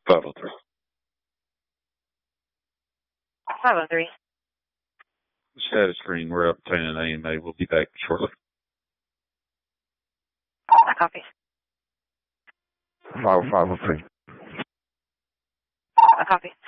503. 503. Status screen, we're obtaining an AMA. We'll be back shortly. I copy. 503. I copy.